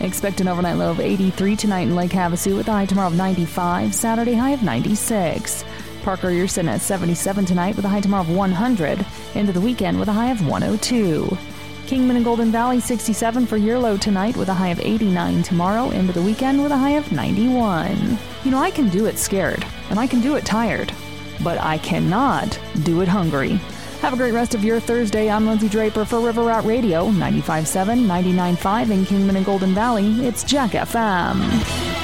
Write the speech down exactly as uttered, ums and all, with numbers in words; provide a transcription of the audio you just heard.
Expect an overnight low of eighty-three tonight in Lake Havasu with a high tomorrow of ninety-five. Saturday high of ninety-six. Parker, you're sitting at seventy-seven tonight with a high tomorrow of one hundred. Into the weekend with a high of one oh two. Kingman and Golden Valley, sixty-seven for your low tonight with a high of eighty-nine tomorrow. Into the weekend with a high of ninety-one. You know, I can do it scared, and I can do it tired, but I cannot do it hungry. Have a great rest of your Thursday. I'm Lindsay Draper for River Route Radio, ninety-five point seven, ninety-nine point five in Kingman and Golden Valley. It's Jack F M.